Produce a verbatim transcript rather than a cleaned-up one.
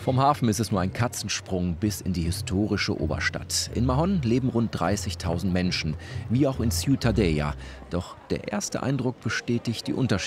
Vom Hafen ist es nur ein Katzensprung bis in die historische Oberstadt. In Mahon leben rund dreißigtausend Menschen, wie auch in Ciutadella. Doch der erste Eindruck bestätigt die Unterschiede.